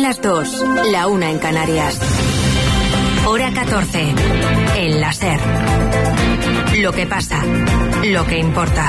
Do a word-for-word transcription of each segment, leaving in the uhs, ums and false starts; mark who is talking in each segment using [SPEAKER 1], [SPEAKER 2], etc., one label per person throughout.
[SPEAKER 1] las dos, la una en Canarias. Hora catorce, en la SER. Lo que pasa, lo que importa.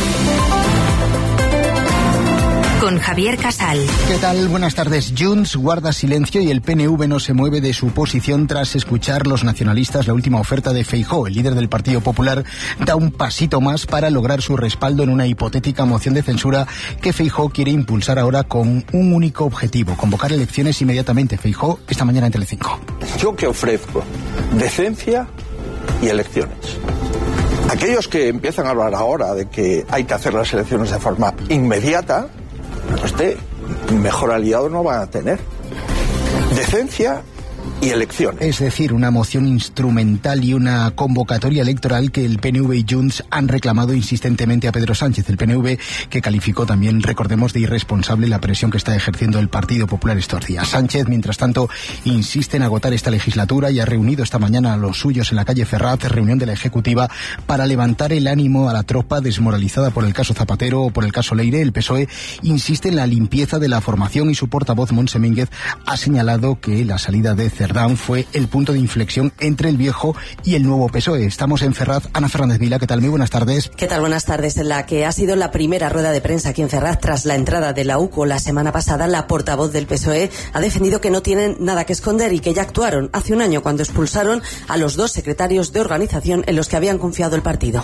[SPEAKER 1] Con Javier Casal.
[SPEAKER 2] ¿Qué tal? Buenas tardes. Junts guarda silencio y el P N V no se mueve de su posición tras escuchar los nacionalistas la última oferta de Feijóo. El líder del Partido Popular da un pasito más para lograr su respaldo en una hipotética moción de censura que Feijóo quiere impulsar ahora con un único objetivo: convocar elecciones inmediatamente. Feijóo esta mañana en Telecinco.
[SPEAKER 3] ¿Yo qué ofrezco? Decencia y elecciones. Aquellos que empiezan a hablar ahora de que hay que hacer las elecciones de forma inmediata, este mejor aliado no van a tener. Decencia y elecciones.
[SPEAKER 2] Es decir, una moción instrumental y una convocatoria electoral que el P N V y Junts han reclamado insistentemente a Pedro Sánchez. El P N V que calificó también, recordemos, de irresponsable la presión que está ejerciendo el Partido Popular estos días. Sánchez, mientras tanto, insiste en agotar esta legislatura y ha reunido esta mañana a los suyos en la calle Ferraz, reunión de la Ejecutiva, para levantar el ánimo a la tropa desmoralizada por el caso Zapatero o por el caso Leire. El P S O E insiste en la limpieza de la formación y su portavoz, Montse Mínguez, ha señalado que la salida de Cerdán fue el punto de inflexión entre el viejo y el nuevo P S O E. Estamos en Ferraz. Ana Fernández Vila, ¿qué tal? Muy buenas tardes.
[SPEAKER 4] ¿Qué tal? Buenas tardes. En la que ha sido la primera rueda de prensa aquí en Ferraz tras la entrada de la U C O la semana pasada, la portavoz del P S O E ha defendido que no tienen nada que esconder y que ya actuaron hace un año cuando expulsaron a los dos secretarios de organización en los que habían confiado el partido.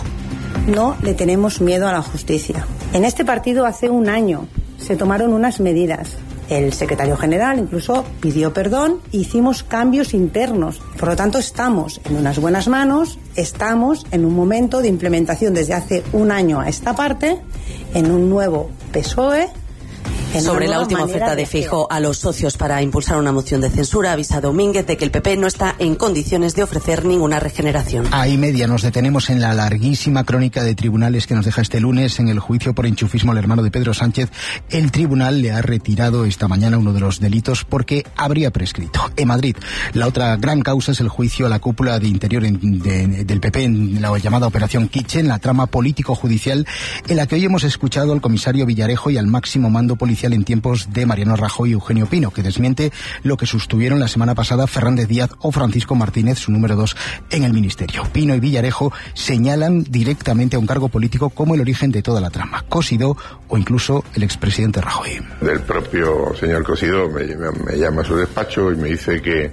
[SPEAKER 5] No le tenemos miedo a la justicia. En este partido hace un año se tomaron unas medidas. El secretario general incluso pidió perdón, hicimos cambios internos. Por lo tanto, estamos en unas buenas manos, estamos en un momento de implementación desde hace un año a esta parte, en un nuevo P S O E.
[SPEAKER 4] Sobre la última oferta de Feijóo a los socios para impulsar una moción de censura, ha avisado Mínguez de que el P P no está en condiciones de ofrecer ninguna regeneración.
[SPEAKER 2] A y media nos detenemos en la larguísima crónica de tribunales que nos deja este lunes en el juicio por enchufismo al hermano de Pedro Sánchez. El tribunal le ha retirado esta mañana uno de los delitos porque habría prescrito. En Madrid, la otra gran causa es el juicio a la cúpula de interior en, de, del P P en la llamada Operación Kitchen, la trama político-judicial en la que hoy hemos escuchado al comisario Villarejo y al máximo mando policial en tiempos de Mariano Rajoy y Eugenio Pino, que desmiente lo que sostuvieron la semana pasada Fernández Díaz o Francisco Martínez, su número dos en el ministerio. Pino y Villarejo señalan directamente a un cargo político como el origen de toda la trama, Cosidó o incluso el expresidente Rajoy.
[SPEAKER 6] El propio señor Cosidó me, me llama a su despacho y me dice que,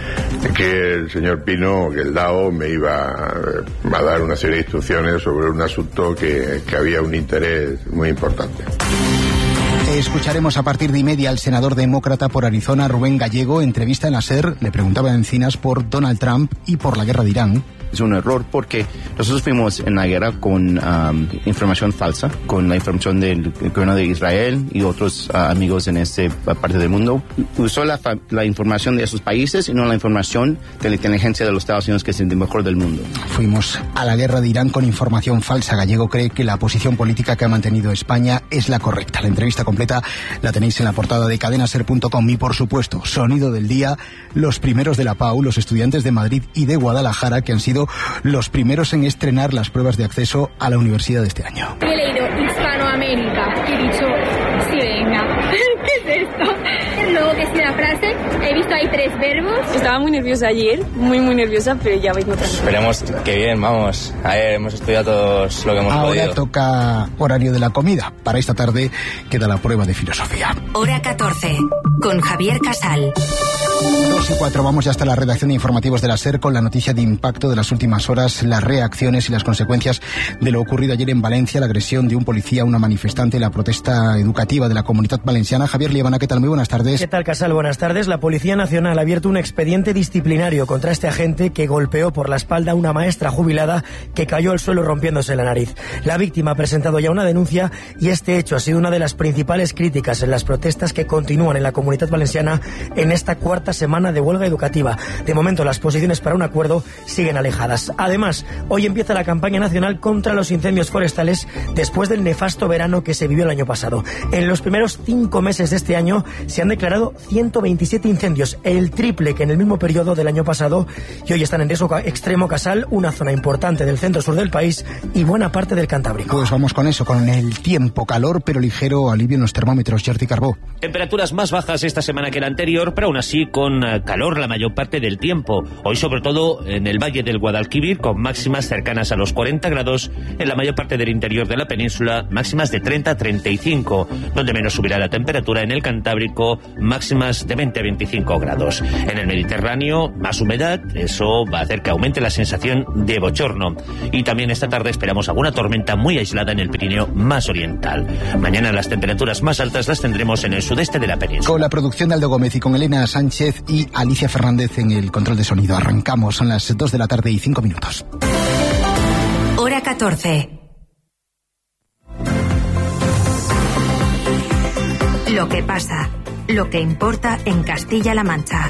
[SPEAKER 6] que el señor Pino, que el D A O, me iba a dar una serie de instrucciones sobre un asunto que, que había un interés muy importante.
[SPEAKER 2] Escucharemos a partir de y media al senador demócrata por Arizona, Rubén Gallego. Entrevista en la SER, le preguntaba a Encinas por Donald Trump y por la guerra de Irán.
[SPEAKER 7] Es un error porque nosotros fuimos en la guerra con um, información falsa, con la información del gobierno de Israel y otros uh, amigos en esta parte del mundo. Usó la, la información de esos países y no la información de la inteligencia de los Estados Unidos, que es el mejor del mundo.
[SPEAKER 2] Fuimos a la guerra de Irán con información falsa. Gallego cree que la posición política que ha mantenido España es la correcta. La entrevista completa la tenéis en la portada de cadena ser punto com y, por supuesto, sonido del día, los primeros de la P A U, los estudiantes de Madrid y de Guadalajara, que han sido los primeros en estrenar las pruebas de acceso a la universidad de este año.
[SPEAKER 8] He leído Hispanoamérica y he dicho, sí, venga, ¿qué es esto? Luego que es la frase, he visto ahí tres verbos.
[SPEAKER 9] Estaba muy nerviosa ayer, muy muy nerviosa, pero ya vais notando.
[SPEAKER 10] Esperemos que bien, vamos. Ayer hemos estudiado todos lo que hemos
[SPEAKER 2] Ahora
[SPEAKER 10] podido.
[SPEAKER 2] Ahora toca horario de la comida. Para esta tarde queda la prueba de filosofía.
[SPEAKER 1] Hora catorce, con Javier Casal.
[SPEAKER 2] Dos y cuatro, vamos ya hasta la redacción de informativos de la SER con la noticia de impacto de las últimas horas, las reacciones y las consecuencias de lo ocurrido ayer en Valencia, la agresión de un policía a una manifestante, la protesta educativa de la Comunidad Valenciana. Javier Liebana, ¿qué tal? Muy buenas tardes.
[SPEAKER 11] ¿Qué tal, Casal? Buenas tardes. La Policía Nacional ha abierto un expediente disciplinario contra este agente que golpeó por la espalda a una maestra jubilada que cayó al suelo rompiéndose la nariz. La víctima ha presentado ya una denuncia y este hecho ha sido una de las principales críticas en las protestas que continúan en la Comunidad Valenciana en esta cuarta semana de huelga educativa. De momento, las posiciones para un acuerdo siguen alejadas. Además, hoy empieza la campaña nacional contra los incendios forestales después del nefasto verano que se vivió el año pasado. En los primeros cinco meses de este año se han declarado ciento veintisiete incendios, el triple que en el mismo periodo del año pasado, y hoy están en riesgo extremo Casal, una zona importante del centro-sur del país y buena parte del Cantábrico.
[SPEAKER 2] Pues vamos con eso, con el tiempo, calor pero ligero alivio en los termómetros. Jordi Carbó.
[SPEAKER 12] Temperaturas más bajas esta semana que la anterior, pero aún así con calor la mayor parte del tiempo. Hoy sobre todo en el Valle del Guadalquivir, con máximas cercanas a los cuarenta grados, en la mayor parte del interior de la península, máximas de treinta a treinta y cinco, donde menos subirá la temperatura en el Cantábrico, máximas de veinte a veinticinco grados. En el Mediterráneo, más humedad, eso va a hacer que aumente la sensación de bochorno. Y también esta tarde esperamos alguna tormenta muy aislada en el Pirineo más oriental. Mañana las temperaturas más altas las tendremos en el sudeste de la península.
[SPEAKER 2] Con la producción de Aldo Gómez y con Elena Sánchez y Alicia Fernández en el control de sonido. Arrancamos, son las dos de la tarde y cinco minutos.
[SPEAKER 1] Hora catorce. Lo que pasa, lo que importa en Castilla-La Mancha.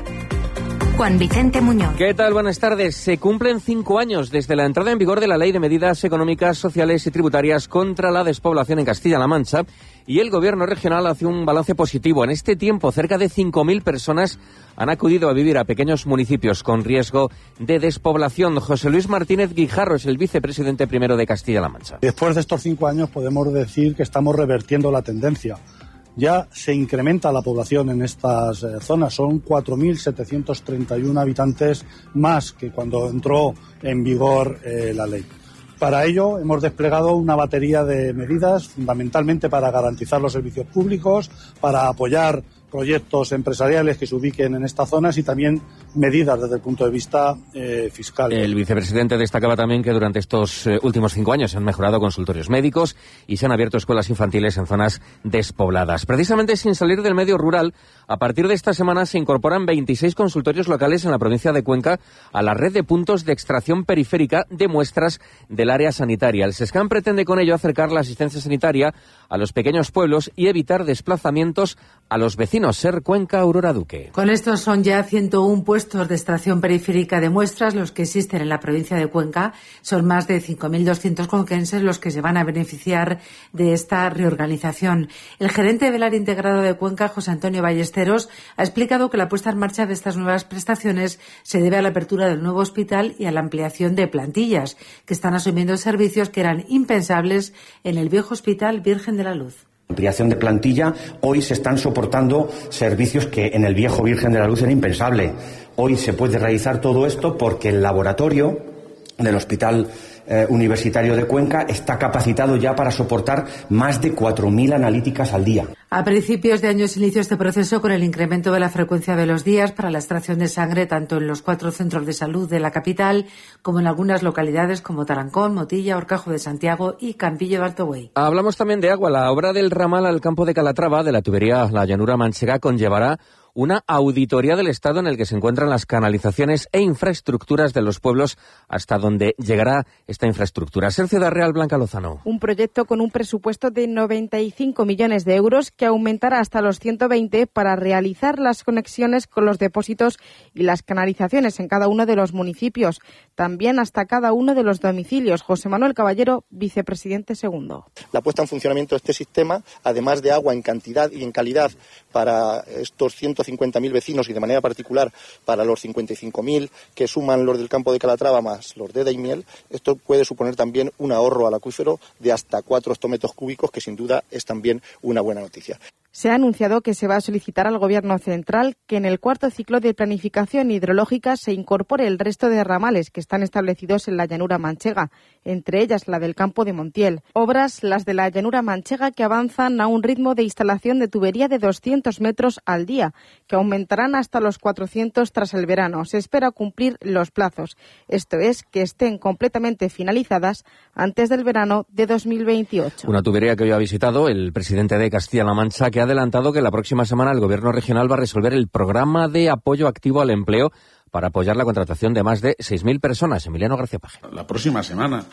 [SPEAKER 1] Juan Vicente Muñoz.
[SPEAKER 13] ¿Qué tal? Buenas tardes. Se cumplen cinco años desde la entrada en vigor de la Ley de Medidas Económicas, Sociales y Tributarias contra la Despoblación en Castilla-La Mancha, y el Gobierno regional hace un balance positivo. En este tiempo, cerca de cinco mil personas han acudido a vivir a pequeños municipios con riesgo de despoblación. José Luis Martínez Guijarro es el vicepresidente primero de Castilla-La Mancha.
[SPEAKER 14] Después de estos cinco años podemos decir que estamos revertiendo la tendencia. Ya se incrementa la población en estas eh, zonas, son cuatro mil setecientos treinta y uno habitantes más que cuando entró en vigor eh, la ley. Para ello hemos desplegado una batería de medidas, fundamentalmente para garantizar los servicios públicos, para apoyar proyectos empresariales que se ubiquen en estas zonas y también medidas desde el punto de vista eh, fiscal.
[SPEAKER 13] El vicepresidente destacaba también que durante estos eh, últimos cinco años se han mejorado consultorios médicos y se han abierto escuelas infantiles en zonas despobladas. Precisamente sin salir del medio rural, a partir de esta semana se incorporan veintiséis consultorios locales en la provincia de Cuenca a la red de puntos de extracción periférica de muestras del área sanitaria. El SESCAM pretende con ello acercar la asistencia sanitaria a los pequeños pueblos y evitar desplazamientos a los vecinos. Ser Cuenca, Aurora Duque.
[SPEAKER 15] Con estos son ya ciento uno puestos de extracción periférica de muestras los que existen en la provincia de Cuenca. Son más de cinco mil doscientos cuenquenses los que se van a beneficiar de esta reorganización. El gerente del área integrada de Cuenca, José Antonio Ballesteros, ha explicado que la puesta en marcha de estas nuevas prestaciones se debe a la apertura del nuevo hospital y a la ampliación de plantillas, que están asumiendo servicios que eran impensables en el viejo Hospital Virgen de la Luz.
[SPEAKER 16] Ampliación de plantilla, hoy se están soportando servicios que en el viejo Virgen de la Luz era impensable. Hoy se puede realizar todo esto porque el laboratorio del Hospital eh, Universitario de Cuenca está capacitado ya para soportar más de cuatro mil analíticas al día.
[SPEAKER 15] A principios de año se inició este proceso con el incremento de la frecuencia de los días para la extracción de sangre tanto en los cuatro centros de salud de la capital como en algunas localidades como Tarancón, Motilla, Horcajo de Santiago y Campillo de Alto Buey.
[SPEAKER 13] Hablamos también de agua. La obra del ramal al campo de Calatrava de la tubería La Llanura Manchega conllevará una auditoría del Estado en el que se encuentran las canalizaciones e infraestructuras de los pueblos hasta donde llegará esta infraestructura. Sergio de Real, Blanca Lozano.
[SPEAKER 17] Un proyecto con un presupuesto de noventa y cinco millones de euros que aumentará hasta los ciento veinte para realizar las conexiones con los depósitos y las canalizaciones en cada uno de los municipios, también hasta cada uno de los domicilios. José Manuel Caballero, vicepresidente segundo.
[SPEAKER 18] La puesta en funcionamiento de este sistema, además de agua en cantidad y en calidad para estos ciento cincuenta mil vecinos y de manera particular para los cincuenta y cinco mil que suman los del campo de Calatrava más los de Daimiel, esto puede suponer también un ahorro al acuífero de hasta cuatro hectómetros cúbicos, que sin duda es también una buena noticia.
[SPEAKER 17] Se ha anunciado que se va a solicitar al Gobierno central que en el cuarto ciclo de planificación hidrológica se incorpore el resto de ramales que están establecidos en la llanura manchega, entre ellas la del campo de Montiel. Obras, las de la llanura manchega, que avanzan a un ritmo de instalación de tubería de doscientos metros al día, que aumentarán hasta los cuatrocientos tras el verano. Se espera cumplir los plazos, esto es, que estén completamente finalizadas antes del verano de dos mil veintiocho.
[SPEAKER 13] Una tubería que hoy ha visitado el presidente de Castilla-La Mancha, que ha adelantado que la próxima semana el Gobierno regional va a resolver el programa de apoyo activo al empleo para apoyar la contratación de más de seis mil personas. Emiliano García Paje.
[SPEAKER 19] La próxima semana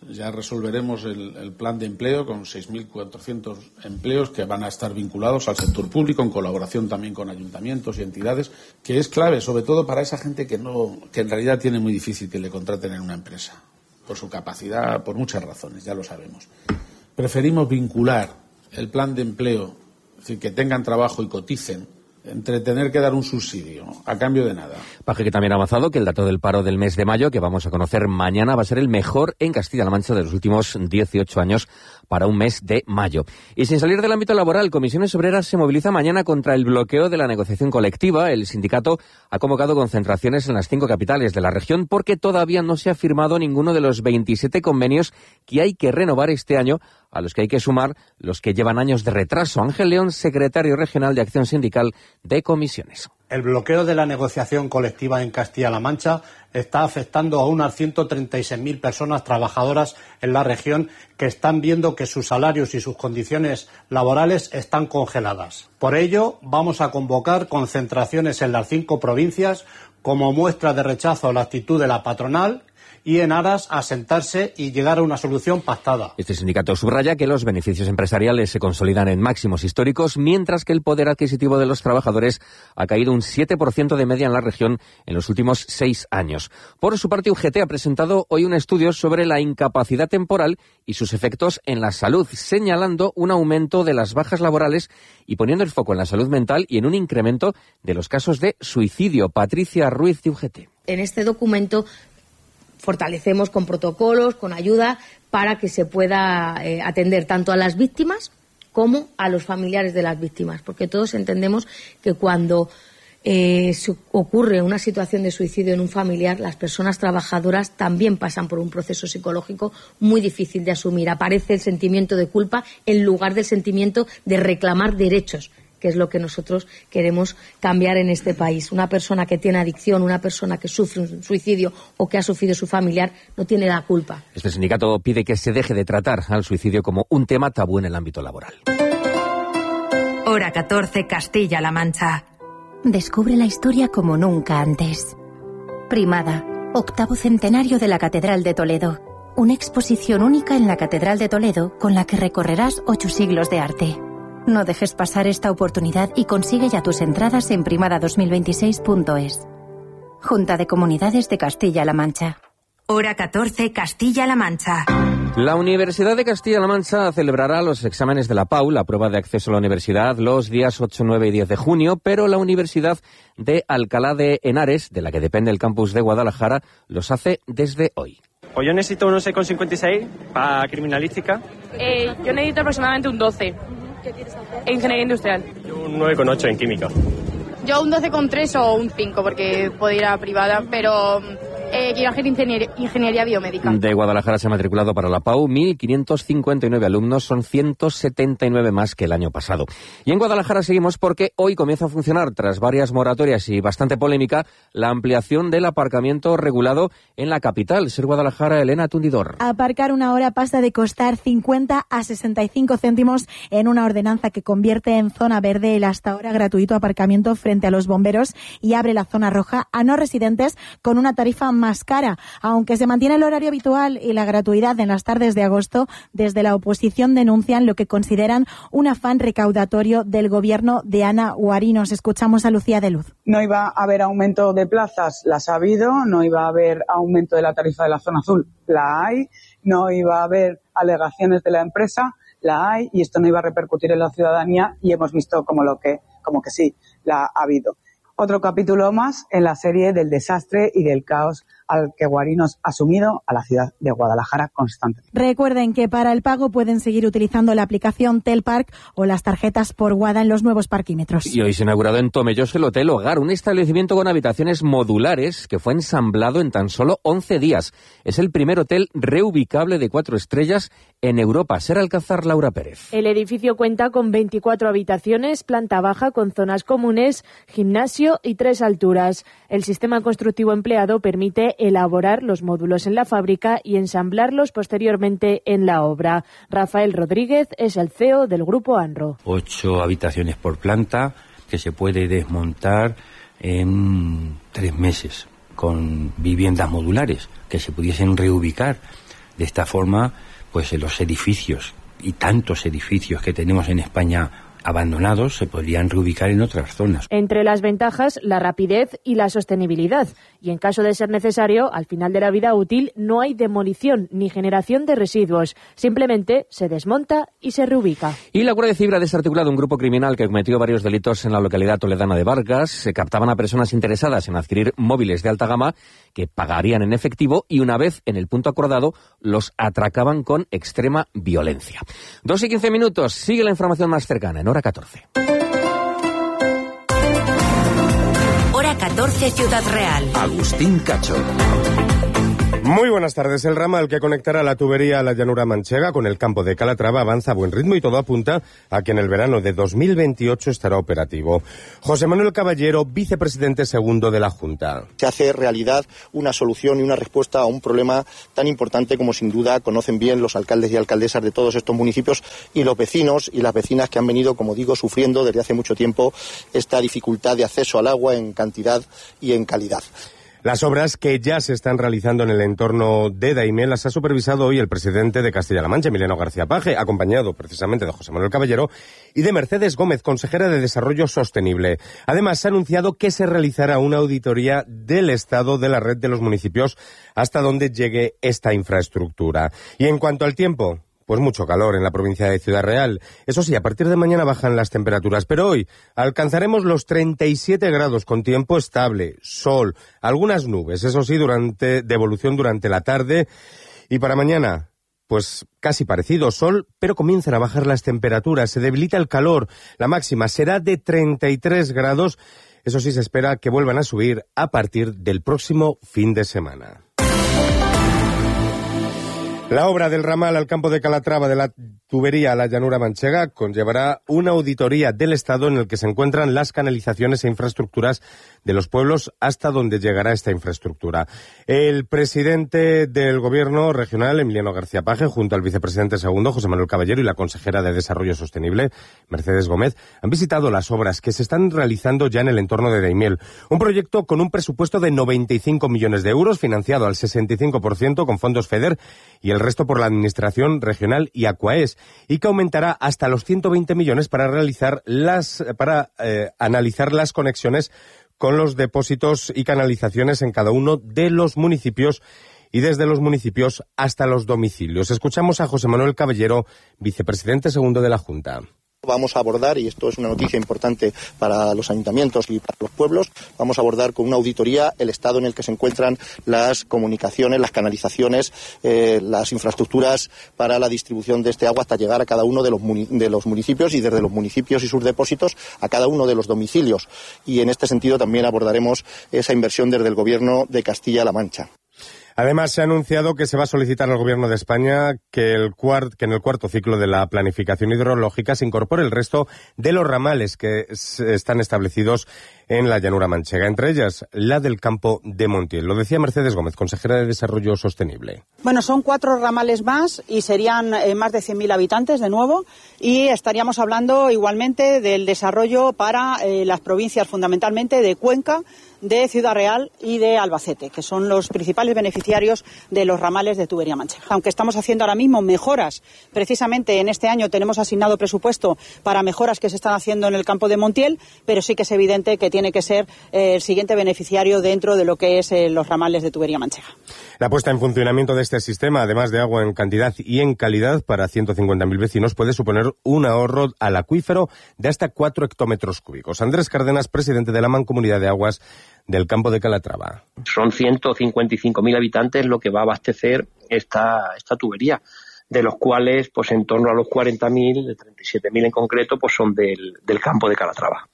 [SPEAKER 19] Ya resolveremos el, el plan de empleo con seis mil cuatrocientos empleos que van a estar vinculados al sector público, en colaboración también con ayuntamientos y entidades, que es clave, sobre todo para esa gente que no, que en realidad tiene muy difícil que le contraten en una empresa, por su capacidad, por muchas razones, ya lo sabemos. Preferimos vincular el plan de empleo, es decir, que tengan trabajo y coticen, entre tener que dar un subsidio a cambio de nada.
[SPEAKER 13] Paje que también ha avanzado que el dato del paro del mes de mayo, que vamos a conocer mañana, va a ser el mejor en Castilla-La Mancha de los últimos dieciocho años para un mes de mayo. Y sin salir del ámbito laboral, Comisiones Obreras se moviliza mañana contra el bloqueo de la negociación colectiva. El sindicato ha convocado concentraciones en las cinco capitales de la región porque todavía no se ha firmado ninguno de los veintisiete convenios que hay que renovar este año, a los que hay que sumar los que llevan años de retraso. Ángel León, secretario regional de Acción Sindical de Comisiones.
[SPEAKER 20] El bloqueo de la negociación colectiva en Castilla-La Mancha está afectando a unas ciento treinta y seis mil personas trabajadoras en la región que están viendo que sus salarios y sus condiciones laborales están congeladas. Por ello, vamos a convocar concentraciones en las cinco provincias como muestra de rechazo a la actitud de la patronal y en aras a sentarse y llegar a una solución pactada.
[SPEAKER 13] Este sindicato subraya que los beneficios empresariales se consolidan en máximos históricos, mientras que el poder adquisitivo de los trabajadores ha caído un siete por ciento de media en la región en los últimos seis años. Por su parte, U G T ha presentado hoy un estudio sobre la incapacidad temporal y sus efectos en la salud, señalando un aumento de las bajas laborales y poniendo el foco en la salud mental y en un incremento de los casos de suicidio. Patricia Ruiz, de U G T.
[SPEAKER 21] En este documento fortalecemos con protocolos, con ayuda, para que se pueda eh, atender tanto a las víctimas como a los familiares de las víctimas, porque todos entendemos que cuando eh, ocurre una situación de suicidio en un familiar, las personas trabajadoras también pasan por un proceso psicológico muy difícil de asumir. Aparece el sentimiento de culpa en lugar del sentimiento de reclamar derechos, que es lo que nosotros queremos cambiar en este país. Una persona que tiene adicción, una persona que sufre un suicidio o que ha sufrido su familiar, no tiene la culpa.
[SPEAKER 13] Este sindicato pide que se deje de tratar al suicidio como un tema tabú en el ámbito laboral.
[SPEAKER 1] Hora catorce, Castilla-La Mancha.
[SPEAKER 22] Descubre la historia como nunca antes. Primada, octavo centenario de la Catedral de Toledo. Una exposición única en la Catedral de Toledo con la que recorrerás ocho siglos de arte. No dejes pasar esta oportunidad y consigue ya tus entradas en primada dos mil veintiséis punto es. Junta de Comunidades de Castilla-La Mancha.
[SPEAKER 1] Hora catorce, Castilla-La Mancha.
[SPEAKER 13] La Universidad de Castilla-La Mancha celebrará los exámenes de la P A U, la prueba de acceso a la universidad, los días ocho, nueve y diez de junio, pero la Universidad de Alcalá de Henares, de la que depende el campus de Guadalajara, los hace desde hoy.
[SPEAKER 23] Pues yo necesito un once coma cincuenta y seis para criminalística.
[SPEAKER 9] Eh, yo necesito aproximadamente un doce.
[SPEAKER 21] ¿Qué quieres hacer?
[SPEAKER 9] En ingeniería industrial.
[SPEAKER 23] Yo un nueve coma ocho en química.
[SPEAKER 9] Yo un doce coma tres o un cinco porque puedo ir a privada, pero eh, quiero hacer ingeniería, ingeniería biomédica.
[SPEAKER 13] De Guadalajara se ha matriculado para la P A U mil quinientos cincuenta y nueve alumnos, son ciento setenta y nueve más que el año pasado. Y en Guadalajara seguimos porque hoy comienza a funcionar, tras varias moratorias y bastante polémica, la ampliación del aparcamiento regulado en la capital. Ser Guadalajara, Elena Tundidor.
[SPEAKER 24] Aparcar una hora pasa de costar cincuenta a sesenta y cinco céntimos en una ordenanza que convierte en zona verde el hasta ahora gratuito aparcamiento frente a los bomberos y abre la zona roja a no residentes con una tarifa más cara. Aunque se mantiene el horario habitual y la gratuidad en las tardes de agosto, desde la oposición denuncian lo que consideran un afán recaudatorio del gobierno de Ana Guarinos. Escuchamos a Lucía de Luz.
[SPEAKER 25] No iba a haber aumento de plazas, las ha habido. No iba a haber aumento de la tarifa de la zona azul, la hay. No iba a haber alegaciones de la empresa, la hay. Y esto no iba a repercutir en la ciudadanía y hemos visto como, lo que, como que sí, la ha habido. Otro capítulo más en la serie del desastre y del caos al que Guarinos ha sumido a la ciudad de Guadalajara constantemente.
[SPEAKER 24] Recuerden que para el pago pueden seguir utilizando la aplicación Telpark o las tarjetas por Guada en los nuevos parquímetros.
[SPEAKER 13] Y hoy se ha inaugurado en Tomelloso el Hotel Hogar, un establecimiento con habitaciones modulares que fue ensamblado en tan solo once días. Es el primer hotel reubicable de cuatro estrellas en Europa. Ser Alcázar, Laura Pérez.
[SPEAKER 26] El edificio cuenta con veinticuatro habitaciones, planta baja con zonas comunes, gimnasio y tres alturas. El sistema constructivo empleado permite elaborar los módulos en la fábrica y ensamblarlos posteriormente en la obra. Rafael Rodríguez es el C E O del Grupo ANRO.
[SPEAKER 27] Ocho habitaciones por planta que se puede desmontar en tres meses con viviendas modulares que se pudiesen reubicar De esta forma, pues los edificios y tantos edificios que tenemos en España abandonados se podrían reubicar en otras zonas.
[SPEAKER 26] Entre las ventajas, la rapidez y la sostenibilidad. Y en caso de ser necesario, al final de la vida útil no hay demolición ni generación de residuos. Simplemente se desmonta y se reubica.
[SPEAKER 13] Y la Guardia Civil ha desarticulado un grupo criminal que cometió varios delitos en la localidad toledana de Vargas. Se captaban a personas interesadas en adquirir móviles de alta gama que pagarían en efectivo y una vez en el punto acordado los atracaban con extrema violencia. Dos y quince minutos. Sigue la información más cercana en Hora catorce.
[SPEAKER 1] Hora catorce, Ciudad Real.
[SPEAKER 3] Agustín Cacho.
[SPEAKER 4] Muy buenas tardes. El ramal que conectará la tubería a la llanura manchega con el campo de Calatrava avanza a buen ritmo y todo apunta a que en el verano de dos mil veintiocho estará operativo. José Manuel Caballero, vicepresidente segundo de la Junta.
[SPEAKER 18] Se hace realidad una solución y una respuesta a un problema tan importante como sin duda conocen bien los alcaldes y alcaldesas de todos estos municipios y los vecinos y las vecinas que han venido, como digo, sufriendo desde hace mucho tiempo esta dificultad de acceso al agua en cantidad y en calidad.
[SPEAKER 4] Las obras que ya se están realizando en el entorno de Daimiel las ha supervisado hoy el presidente de Castilla-La Mancha, Emiliano García Paje, acompañado precisamente de José Manuel Caballero y de Mercedes Gómez, consejera de Desarrollo Sostenible. Además, se ha anunciado que se realizará una auditoría del estado de la red de los municipios hasta donde llegue esta infraestructura. Y en cuanto al tiempo, pues mucho calor en la provincia de Ciudad Real. Eso sí, a partir de mañana bajan las temperaturas, pero hoy alcanzaremos los treinta y siete grados con tiempo estable, sol, algunas nubes, eso sí, durante de evolución durante la tarde. Y para mañana, pues casi parecido, sol, pero comienzan a bajar las temperaturas, se debilita el calor, la máxima será de treinta y tres grados. Eso sí, se espera que vuelvan a subir a partir del próximo fin de semana. La obra del ramal al campo de Calatrava de la tubería a la llanura manchega conllevará una auditoría del Estado en el que se encuentran las canalizaciones e infraestructuras de los pueblos hasta donde llegará esta infraestructura. El presidente del Gobierno regional, Emiliano García Paje, junto al vicepresidente segundo, José Manuel Caballero, y la consejera de Desarrollo Sostenible, Mercedes Gómez, han visitado las obras que se están realizando ya en el entorno de Daimiel. Un proyecto con un presupuesto de noventa y cinco millones de euros, financiado al sesenta y cinco por ciento con fondos FEDER y el resto por la Administración Regional y Aquaes, y que aumentará hasta los ciento veinte millones para realizar las, para eh, analizar las conexiones con los depósitos y canalizaciones en cada uno de los municipios y desde los municipios hasta los domicilios. Escuchamos a José Manuel Caballero, vicepresidente segundo de la Junta.
[SPEAKER 18] Vamos a abordar, y esto es una noticia importante para los ayuntamientos y para los pueblos, vamos a abordar con una auditoría el estado en el que se encuentran las comunicaciones, las canalizaciones, eh, las infraestructuras para la distribución de este agua hasta llegar a cada uno de los, muni- de los municipios y desde los municipios y sus depósitos a cada uno de los domicilios. Y en este sentido también abordaremos esa inversión desde el Gobierno de Castilla-La Mancha.
[SPEAKER 4] Además, se ha anunciado que se va a solicitar al Gobierno de España que, el cuart, que en el cuarto ciclo de la planificación hidrológica se incorpore el resto de los ramales que están establecidos en la llanura manchega, entre ellas la del campo de Montiel. Lo decía Mercedes Gómez, consejera de Desarrollo Sostenible.
[SPEAKER 5] Bueno, son cuatro ramales más y serían eh, más de cien mil habitantes de nuevo, y estaríamos hablando igualmente del desarrollo para eh, las provincias fundamentalmente de Cuenca, de Ciudad Real y de Albacete, que son los principales beneficiarios de los ramales de tubería manchega. Aunque estamos haciendo ahora mismo mejoras, precisamente en este año tenemos asignado presupuesto para mejoras que se están haciendo en el campo de Montiel, pero sí que es evidente que tiene que ser eh, el siguiente beneficiario dentro de lo que es eh, los ramales de tubería manchega.
[SPEAKER 4] La puesta en funcionamiento de este sistema, además de agua en cantidad y en calidad para ciento cincuenta mil vecinos, puede suponer un ahorro al acuífero de hasta cuatro hectómetros cúbicos. Andrés Cárdenas, presidente de la Mancomunidad de Aguas del campo de Calatrava.
[SPEAKER 6] Son ciento cincuenta y cinco mil habitantes lo que va a abastecer esta, esta tubería, de los cuales pues en torno a los cuarenta mil, de treinta y siete mil en concreto, pues son del, del campo de Calatrava.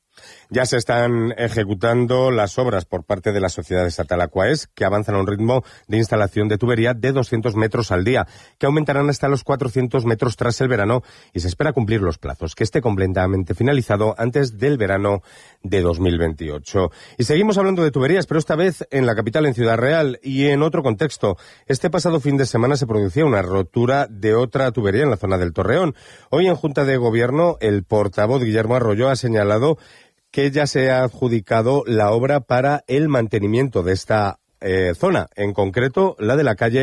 [SPEAKER 4] Ya se están ejecutando las obras por parte de la Sociedad Estatal Aquaes, que avanzan a un ritmo de instalación de tubería de doscientos metros al día, que aumentarán hasta los cuatrocientos metros tras el verano, y se espera cumplir los plazos, que esté completamente finalizado antes del verano de dos mil veintiocho. Y seguimos hablando de tuberías, pero esta vez en la capital, en Ciudad Real, y en otro contexto. Este pasado fin de semana se producía una rotura de otra tubería en la zona del Torreón. Hoy en Junta de Gobierno, el portavoz Guillermo Arroyo ha señalado que ya se ha adjudicado la obra para el mantenimiento de esta eh, zona, en concreto la de la calle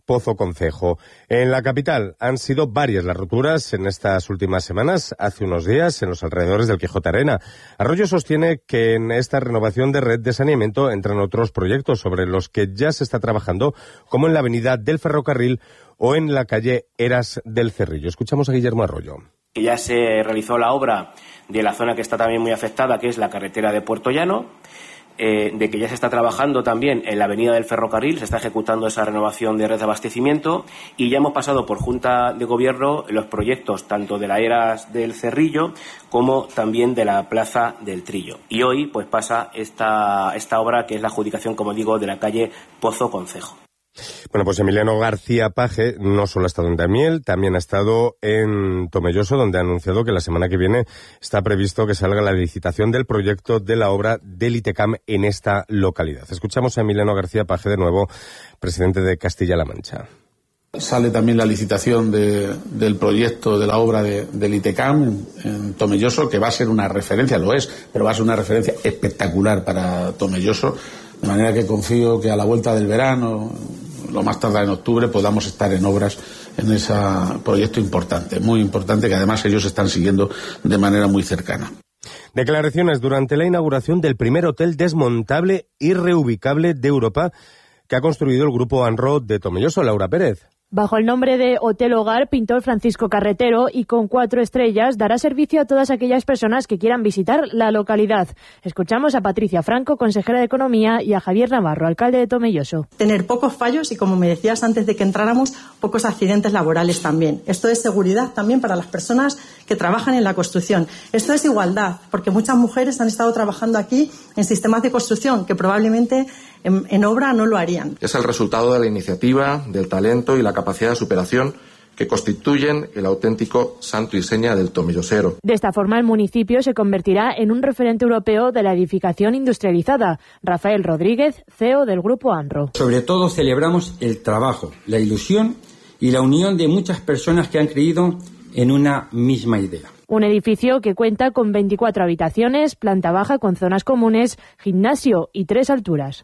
[SPEAKER 4] Pozo Concejo. En la capital han sido varias las roturas en estas últimas semanas. Hace unos días, en los alrededores del Quijote Arena. Arroyo sostiene que en esta renovación de red de saneamiento entran otros proyectos sobre los que ya se está trabajando, como en la avenida del Ferrocarril o en la calle Eras del Cerrillo. Escuchamos a Guillermo Arroyo.
[SPEAKER 2] Que ya se realizó la obra de la zona que está también muy afectada, que es la carretera de Puerto Llano, eh, de que ya se está trabajando también en la avenida del Ferrocarril, se está ejecutando esa renovación de red de abastecimiento, y ya hemos pasado por Junta de Gobierno los proyectos tanto de la Eras del Cerrillo como también de la Plaza del Trillo. Y hoy pues pasa esta, esta obra, que es la adjudicación, como digo, de la calle Pozo Concejo.
[SPEAKER 4] Bueno, pues Emiliano García Paje no solo ha estado en Daimiel, también ha estado en Tomelloso, donde ha anunciado que la semana que viene está previsto que salga la licitación del proyecto de la obra del ITECAM en esta localidad. Escuchamos a Emiliano García Paje, de nuevo, presidente de Castilla-La Mancha.
[SPEAKER 19] Sale también la licitación de, del proyecto de la obra de, del ITECAM en, en Tomelloso, que va a ser una referencia, lo es, pero va a ser una referencia espectacular para Tomelloso, de manera que confío que a la vuelta del verano, lo más tarde en octubre, podamos estar en obras en ese proyecto importante, muy importante, que además ellos están siguiendo de manera muy cercana.
[SPEAKER 4] Declaraciones durante la inauguración del primer hotel desmontable y reubicable de Europa que ha construido el grupo ANRO de Tomelloso. Laura Pérez.
[SPEAKER 26] Bajo el nombre de Hotel Hogar, pintor Francisco Carretero, y con cuatro estrellas, dará servicio a todas aquellas personas que quieran visitar la localidad. Escuchamos a Patricia Franco, consejera de Economía, y a Javier Navarro, alcalde de Tomelloso.
[SPEAKER 3] Tener pocos fallos y, como me decías antes de que entráramos, pocos accidentes laborales también. Esto es seguridad también para las personas que trabajan en la construcción. Esto es igualdad, porque muchas mujeres han estado trabajando aquí en sistemas de construcción que probablemente en, en obra no lo harían.
[SPEAKER 7] Es el resultado de la iniciativa, del talento y la capacidad de superación que constituyen el auténtico santo y seña del tomellosero.
[SPEAKER 26] De esta forma, el municipio se convertirá en un referente europeo de la edificación industrializada. Rafael Rodríguez, C E O del Grupo ANRO.
[SPEAKER 8] Sobre todo celebramos el trabajo, la ilusión y la unión de muchas personas que han creído en una misma idea.
[SPEAKER 26] Un edificio que cuenta con veinticuatro habitaciones, planta baja con zonas comunes, gimnasio y tres alturas.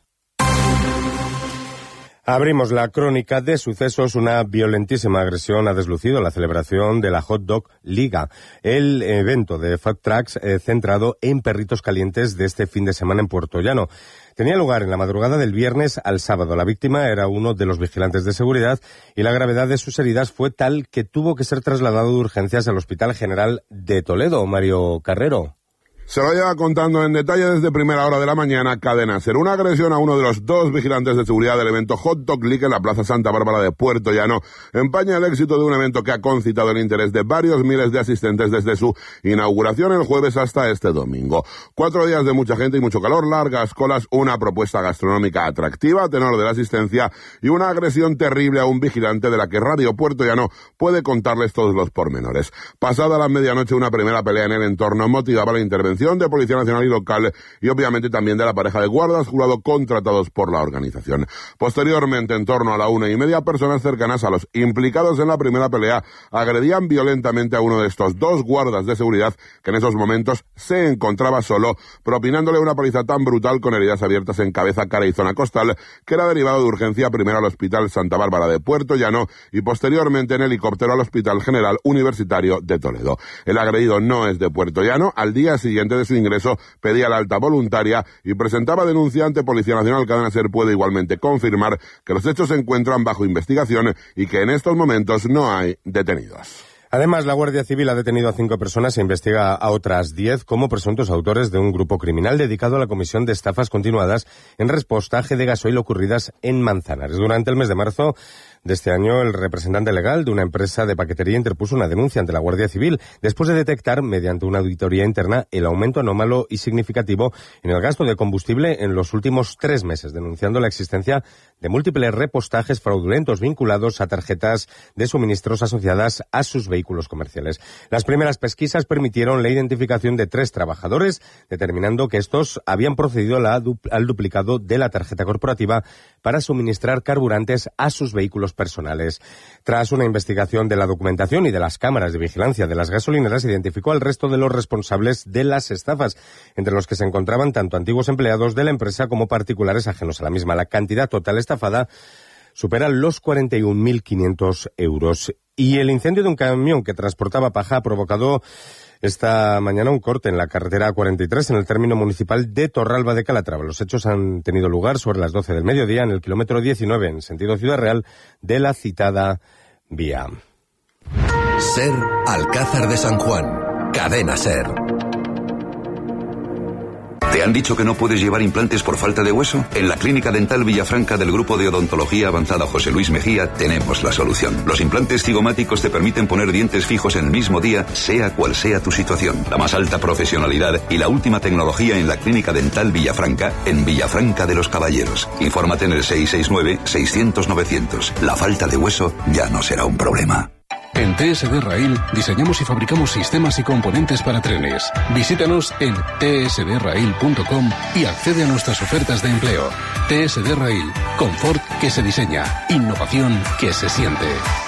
[SPEAKER 4] Abrimos la crónica de sucesos. Una violentísima agresión ha deslucido la celebración de la Hot Dog Liga, el evento de Fat Trucks eh, centrado en perritos calientes de este fin de semana en Puerto Llano. Tenía lugar en la madrugada del viernes al sábado. La víctima era uno de los vigilantes de seguridad y la gravedad de sus heridas fue tal que tuvo que ser trasladado de urgencias al Hospital General de Toledo. Mario Carrero.
[SPEAKER 10] Se lo lleva contando en detalle desde primera hora de la mañana Cadena Ser. Una agresión a uno de los dos vigilantes de seguridad del evento Hot Dog League en la Plaza Santa Bárbara de Puerto Llano empaña el éxito de un evento que ha concitado el interés de varios miles de asistentes desde su inauguración el jueves hasta este domingo. Cuatro días de mucha gente y mucho calor, largas colas, una propuesta gastronómica atractiva a tenor de la asistencia y una agresión terrible a un vigilante de la que Radio Puerto Llano puede contarles todos los pormenores. Pasada la medianoche, una primera pelea en el entorno motivaba la intervención de Policía Nacional y local y obviamente también de la pareja de guardas jurado contratados por la organización. Posteriormente, en torno a la una y media, personas cercanas a los implicados en la primera pelea agredían violentamente a uno de estos dos guardas de seguridad que en esos momentos se encontraba solo, propinándole una paliza tan brutal con heridas abiertas en cabeza, cara y zona costal que era derivado de urgencia primero al Hospital Santa Bárbara de Puerto Llano y posteriormente en helicóptero al Hospital General Universitario de Toledo. El agredido no es de Puerto Llano. Al día siguiente de su ingreso pedía la alta voluntaria y presentaba denuncia ante Policía Nacional. Cadena Ser puede igualmente confirmar que los hechos se encuentran bajo investigación y que en estos momentos no hay detenidos.
[SPEAKER 4] Además, la Guardia Civil ha detenido a cinco personas e investiga a otras diez como presuntos autores de un grupo criminal dedicado a la comisión de estafas continuadas en repostaje de gasoil ocurridas en Manzanares. Durante el mes de marzo de este año, el representante legal de una empresa de paquetería interpuso una denuncia ante la Guardia Civil después de detectar, mediante una auditoría interna, el aumento anómalo y significativo en el gasto de combustible en los últimos tres meses, denunciando la existencia de múltiples repostajes fraudulentos vinculados a tarjetas de suministros asociadas a sus vehículos comerciales. Las primeras pesquisas permitieron la identificación de tres trabajadores, determinando que estos habían procedido a la du- al duplicado de la tarjeta corporativa para suministrar carburantes a sus vehículos personales. Tras una investigación de la documentación y de las cámaras de vigilancia de las gasolineras, identificó al resto de los responsables de las estafas, entre los que se encontraban tanto antiguos empleados de la empresa como particulares ajenos a la misma. La cantidad total estafada supera los cuarenta y un mil quinientos euros. Y el incendio de un camión que transportaba paja ha provocado esta mañana un corte en la carretera A cuarenta y tres en el término municipal de Torralba de Calatrava. Los hechos han tenido lugar sobre las doce del mediodía en el kilómetro diecinueve en sentido Ciudad Real de la citada vía.
[SPEAKER 11] SER Alcázar de San Juan. Cadena SER.
[SPEAKER 12] ¿Te han dicho que no puedes llevar implantes por falta de hueso? En la Clínica Dental Villafranca del Grupo de Odontología Avanzada José Luis Mejía tenemos la solución. Los implantes cigomáticos te permiten poner dientes fijos en el mismo día, sea cual sea tu situación. La más alta profesionalidad y la última tecnología en la Clínica Dental Villafranca, en Villafranca de los Caballeros. Infórmate en el seis seis nueve, seiscientos, novecientos. La falta de hueso ya no será un problema.
[SPEAKER 14] En T S D Rail diseñamos y fabricamos sistemas y componentes para trenes. Visítanos en t s d rail punto com y accede a nuestras ofertas de empleo. T S D Rail, confort que se diseña, innovación que se siente.